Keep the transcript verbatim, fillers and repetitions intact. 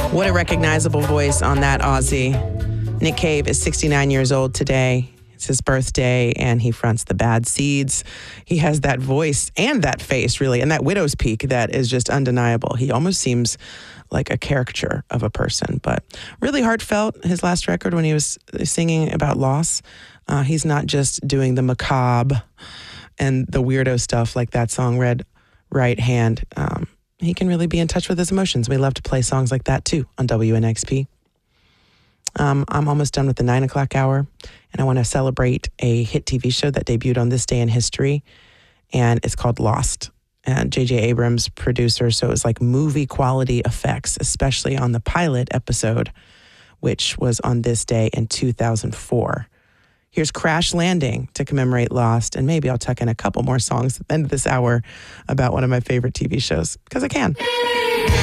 What a recognizable voice on that Aussie. Nick Cave is sixty-nine years old today. It's his birthday, and he fronts the Bad Seeds. He has that voice and that face, really, and that widow's peak that is just undeniable. He almost seems like a caricature of a person, but really heartfelt. His last record when he was singing about loss, uh, he's not just doing the macabre and the weirdo stuff like that song, Red Right Hand. Um, he can really be in touch with his emotions. We love to play songs like that, too, on W N X P. Um, I'm almost done with the nine o'clock hour, and I want to celebrate a hit T V show that debuted on this day in history, and it's called Lost. And J J Abrams, producer, so it was like movie quality effects, especially on the pilot episode, which was on this day in two thousand four. Here's Crash Landing to commemorate Lost, and maybe I'll tuck in a couple more songs at the end of this hour about one of my favorite T V shows, because I can.